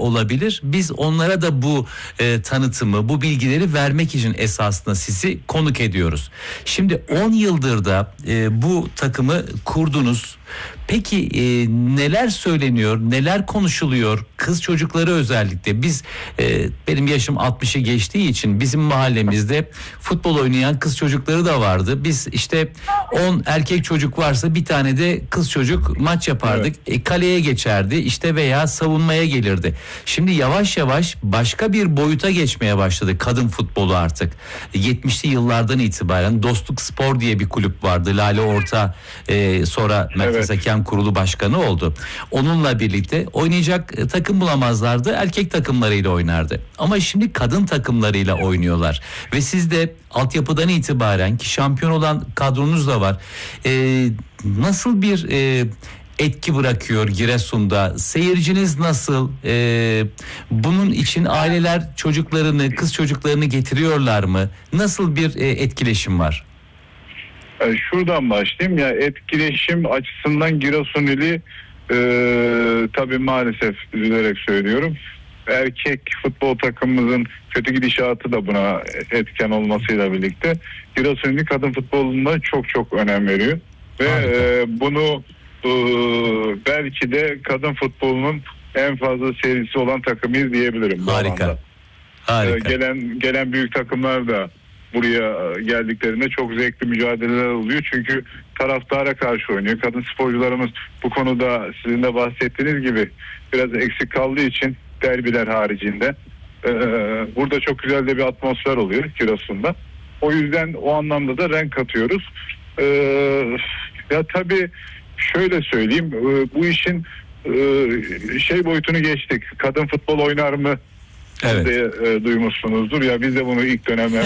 olabilir. Biz onlara da bu tanıtımı, bu bilgileri vermek için esasında sizi konuk ediyoruz. Şimdi 10 yıldır da bu takımı kurdunuz. Peki neler söyleniyor, neler konuşuluyor kız çocukları özellikle? Biz benim yaşım 60'ı geçtiği için bizim mahallemizde futbol oynayan kız çocukları da vardı. Biz işte 10 erkek çocuk varsa bir tane de kız çocuk maç yapardık. Evet. Kaleye geçerdi işte veya savunmaya gelirdi. Şimdi yavaş yavaş başka bir boyuta geçmeye başladı kadın futbolu artık. 70'li yıllardan itibaren Dostluk Spor diye bir kulüp vardı. Lale Orta sonra Merkez Hakem Kurulu Başkanı oldu. Onunla birlikte oynayacak takım bulamazlardı. Erkek takımlarıyla oynardı. Ama şimdi kadın takımlarıyla oynuyorlar. Ve siz de altyapıdan itibaren ki şampiyon olan kadronuz da var. Nasıl bir etki bırakıyor Giresun'da? Seyirciniz nasıl? Bunun için aileler çocuklarını, kız çocuklarını getiriyorlar mı? Nasıl bir etkileşim var? Şuradan başlayayım ya, etkileşim açısından Giresunili tabii maalesef üzülerek söylüyorum. Erkek futbol takımımızın kötü gidişatı da buna etken olmasıyla birlikte Giresunili kadın futboluna çok çok önem veriyor. Ve bunu belki de kadın futbolunun en fazla serisi olan takımıyız diyebilirim. Harika. Harika. Gelen büyük takımlar da buraya geldiklerinde çok zevkli mücadeleler oluyor. Çünkü taraftara karşı oynuyor. Kadın sporcularımız bu konuda sizin de bahsettiğiniz gibi biraz eksik kaldığı için derbiler haricinde burada çok güzel de bir atmosfer oluyor Giresun'da. O yüzden o anlamda da renk katıyoruz. Ya tabii şöyle söyleyeyim, bu işin boyutunu geçtik. Kadın futbol oynar mı? Evet. Siz de duymuşsunuzdur ya, biz de bunu ilk dönemler